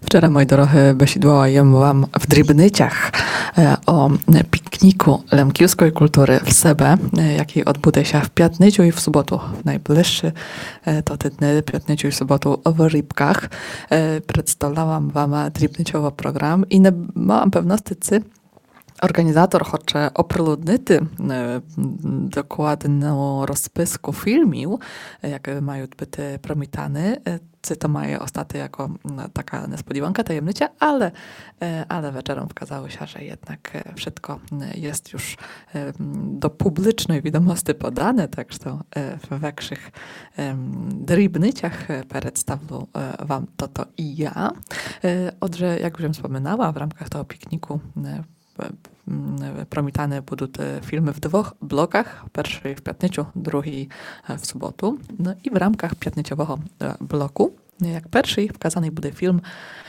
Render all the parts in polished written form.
Вчора, мої дорогі, бесідувала я вам в дрібницях о pikniku Lемківської культури в себе, який odбудеться в п'ятницю і в суботу. В найближчі тижні, п'ятницю і суботу в Рибках. Представляłam вам дрібничовий програм і не мałam pewności, czy organizator хоче оприлюднити докладну розписку фільмів, які мають бути промітані. Czy to ma ostać jako taka niespodziewanka tajemnicza, ale wieczorem okazało się, że jednak wszystko jest już do publicznej wiadomości podane, tak że w większych drobnicach przedstawię wam to i ja. Odże, jak już wspominała, w ramach tego pikniku promitane będą te filmy w dwóch blokach. Pierwszy w piątniczu, drugi w sobotu. No i w ramach piątniczowego bloku, jak pierwszy wskazany będzie film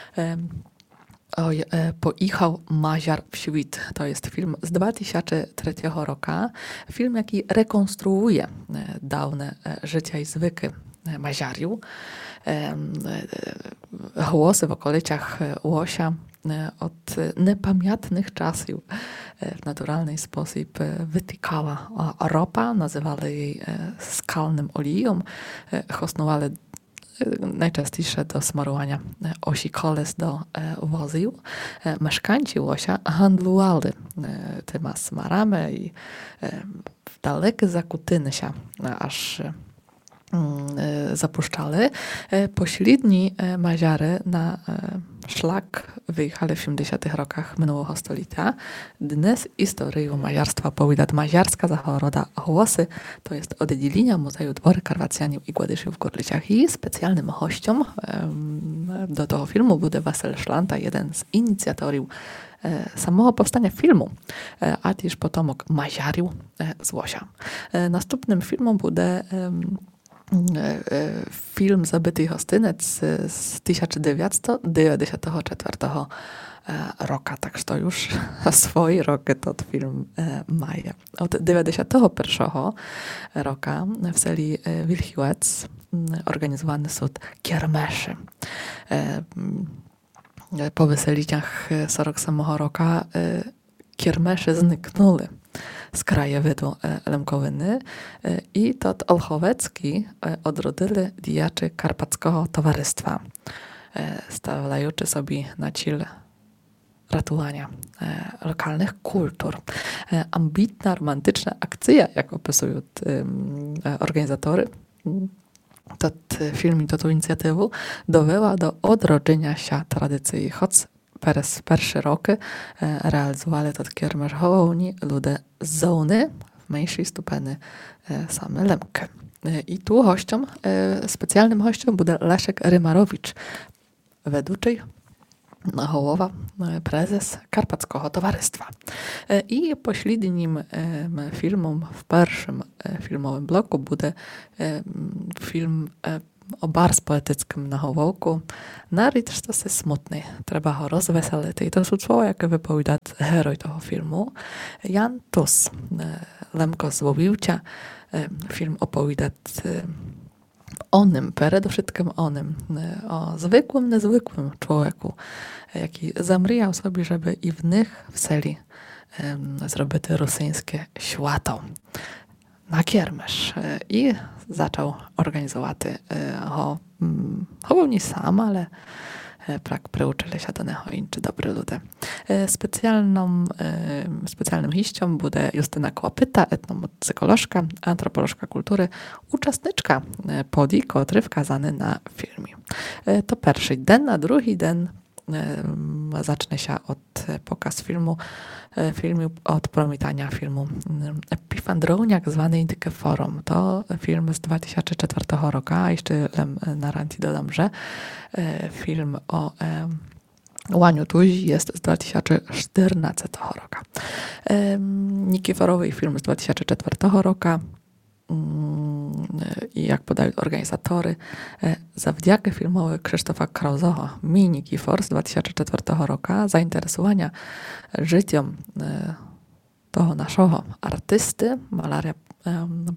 Pojechał Maziar w świt. To jest film z 2003 roku. Film, jaki rekonstruuje dawne życie i zwyki Maziariów. Głosy w okolicach Łosia od niepamiętnych czasów w naturalny sposób wytykała ropa, nazywali jej skalnym oliją, hosnowali najczęściej do smarowania osi koles do wozów. Mieszkańcy Łosia handlowali tymi smarami i w dalekie zakutyny się aż zapuszczali. Pośredni Maziary na szlak wyjechali w 70 rokach minionego stulecia. Dnes historię maziarstwa powida maziarska zachoroda głosy, to jest oddzielenia Muzeum Dwory Karwacjanów i Gładyszy w Gorlicach. I specjalnym gościem do tego filmu będzie Wasyl Szlanta, jeden z inicjatorów samego powstania filmu, a też potomek Maziariów z Łosia. Następnym filmem będzie film Zabity Hostynec z 1994 roku, tak że to już swoje roki ten film ma. Od 1991 roku w celi Wilchiłec organizowany są kiermeszy. Po weseliach z rok samego roku kiermesze zniknęły z krajowydu Lemkowiny i to Olchowecki odrodzili diaczy Karpackiego Towarzystwa, stawiający sobie na cel ratowania lokalnych kultur. Ambitna, romantyczna akcja, jak opisują organizatory, to film i to inicjatywę dowiała do odrodzenia się tradycji, choć przez pierwsze roki realizowali to kiermasz hołowni ludzie z zony, w mniejszej stopniu same Lemkę. I tu gościem, specjalnym gościem będzie Leszek Rymarowicz, weduczy, hołowa, prezes Karpackiego Towarzystwa. I pośrednim filmem w pierwszym filmowym bloku będzie film o bars poetyckim na Hołowku. Narit to jest smutny. Trzeba go rozweselić. I to są słowa, jakie wypowiada heroj tego filmu. Jan Tus, Lemko z Łowiłcia. Film opowiada o nim, przede wszystkim o nim, o zwykłym, niezwykłym człowieku, jaki zamryjał sobie, żeby i w nich w seli zrobić rosyjskie światło na kiermesz i zaczął organizować go, chyba nie sam, ale prak przyuczyli się do niego inczy dobry ludzie. Specjalnym hiścią będzie Justyna Kłapyta, etnomuzykolożka, antropolożka kultury, uczestniczka podii, który wskazany na filmie. To pierwszy dzień, a drugi dzień zacznie się od pokaz filmu, od promitania filmu Epifandroniak zwany Indykę Forum. To film z 2004 roku, a jeszcze na ranci dodam, że film o Łaniu Tuzi jest z 2014 roku. Nikiforowy film z 2004 roku. I jak podają organizatory, zawdzięki filmowi Krzysztofa Krauzeho Nikifor z 2004 roku zainteresowania życiem tego naszego artysty, malaria,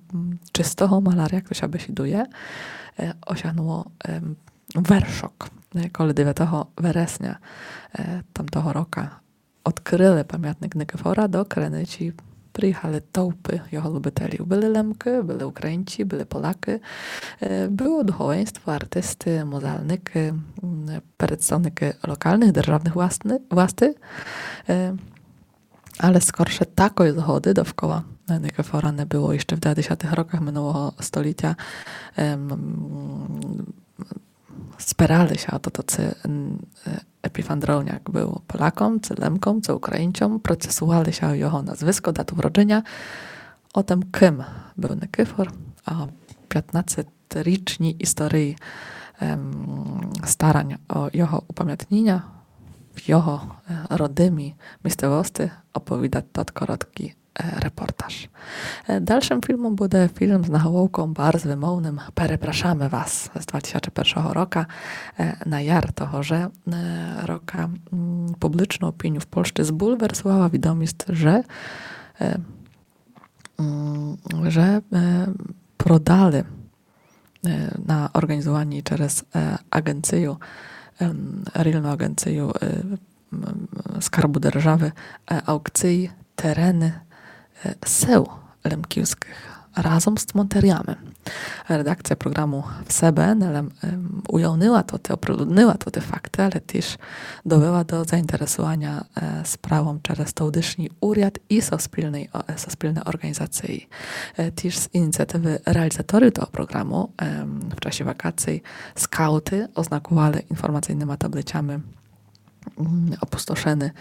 czystego malaria, jak to się besiduje, osiągnęło werszok. коли 9 вересня tamtoho roka odkryli pamiętnik Nikifora do Krynici, przyjechali tłupy jego lubiteli. Byli Lemki, byli Ukraińcy, byli Polaki, było duchowieństwo, artysty, muzealniki, przedstawniki lokalnych, державних własty, ale skorsze takiej zgody dookoła Nikifora nie było jeszcze w 20 rokach minionego stulecia. Spierali się o to, czy Epifandroniak był Polakom, czy Lemkom, czy Ukraińcom. Procesowali się o jego nazwisko, datę urodzenia, o tym, kim był Nikifor, a 15-roczni historii starań o jego upamiętnienia w jego rodymej miejscowości opowiada ten krótki reportaż. Dalszym filmem będzie film z nahołką bardzo wymownym Perepraszamy was z 2001 roku. Na jar tohoże roka publiczną opinię w Polsce zbulwersowała wiadomość, że prodali na organizowanie przez agencję, realną agencję Skarbu Dzierżawy aukcji tereny seł lemkiewskich razem z Monteriamem. Redakcja programu w CBN ujawniła to, opriludniła te fakty, ale też dobyła do zainteresowania sprawą przez stołdyszni urząd i spilnej organizacji. Też z inicjatywy realizatorów tego programu w czasie wakacji skauty oznakowali informacyjnymi tabliczami opustoszeny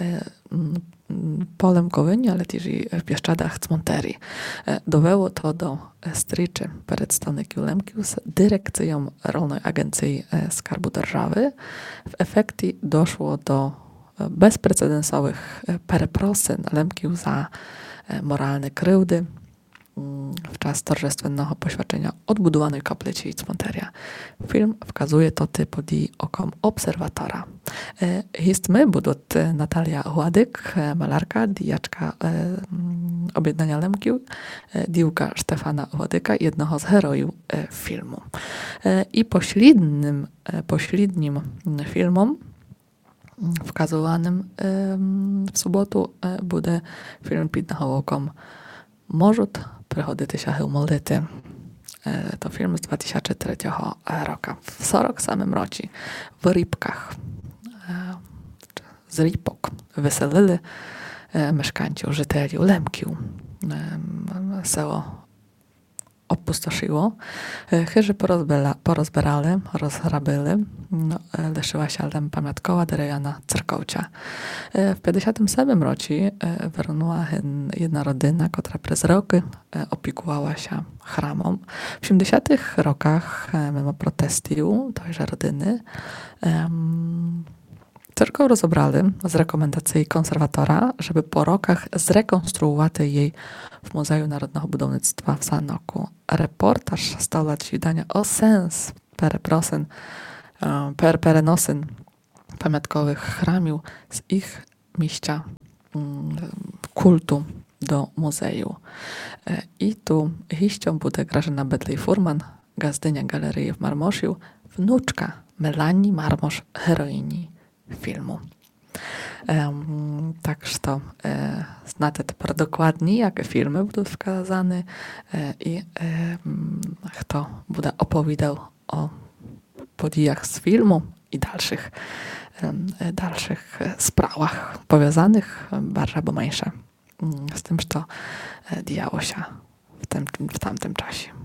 polem Kowyni, ale też i w Bieszczadach z Monterii. Dowiało to do stryczy przedstawników Lemkiów z dyrekcją Rolnej Agencji Skarbu Dzierżawy. W efekcie doszło do bezprecedensowych pereprosin Lemkiów za moralne krywdy w czas торжественного poświadczenia odbudowanej kaplicy i cmentarza. Film wskazuje to podii okom obserwatora. Histmy budут Natalia Gładyk, malarka, dijaczka objednania Lemkiów, diłka Stefana Gładyka, jednego z herojów filmu. I pośrednim filmom wskazywanym w sobotu będzie film pod nahołką Можуть приходитися молити. To film z 2003 roku. W 40 samym roці w Rybkach z Rybok wyselili mieszkańców, żyteli Lemkiów. Seło opustoszyło. Chyży porozbierali, rozrabili. Leszyła się Lem pamiątkowa drewniana cerkowcia. W 57 roku wyrunęła jedna rodzina, która przez roki opiekowała się chramą. W 80 rokach, mimo protestów tejże rodziny, cerkow rozebrali z rekomendacji konserwatora, żeby po rokach zrekonstruować jej w Muzeum Narodowego Budownictwa w Sanoku. Reportaż stał dla wydania o sens perenosyn pamiątkowych chramił z ich miejsca kultu do muzeum. I tu hiścią będzie Grażyna Bedlej-Furman, gazdynia galerii w Marmoszu, wnuczka Melanii Marmosz, heroini filmu. Także to znate tepер dokładnie, jakie filmy będą wskazane i kto będzie opowiadał o podijach z filmu i dalszych sprawach powiązanych bardziej albo mniejsze z tym, co działo się w tamtym czasie.